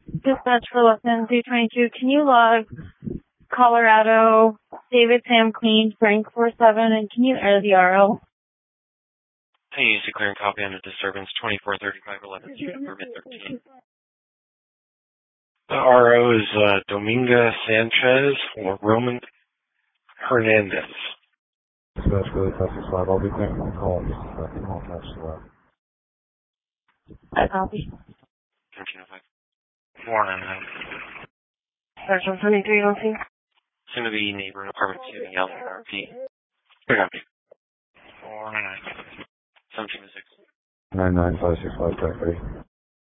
Dispatch for lesson 322. Can you log Colorado, David Sam Queen, Frank 47, and can you air the RO? Hey, use a clearing copy on the disturbance 243511 student permit 13. The RO is Dominga Sanchez or Roman Hernandez. Dispatch really fast as 5. I'll be clearing my call in just a second. I'll attach to that. I copy. 1305. 499. Section 23, Soon to be neighbor apartment 2 in Yellow RP. Clear copy. 499. 1706. 99565, track ready.